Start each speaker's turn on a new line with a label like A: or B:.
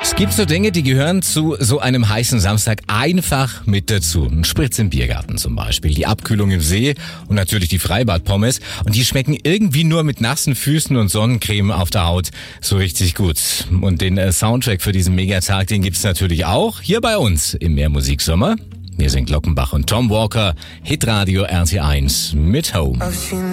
A: Es gibt so Dinge, die gehören zu so einem heißen Samstag einfach mit dazu. Ein Spritz im Biergarten zum Beispiel, die Abkühlung im See und natürlich die Freibadpommes. Und die schmecken irgendwie nur mit nassen Füßen und Sonnencreme auf der Haut so richtig gut. Und den Soundtrack für diesen Megatag, den gibt's natürlich auch hier bei uns im Mehrmusiksommer. Wir sind Glockenbach und Tom Walker, Hitradio RT1 mit Home.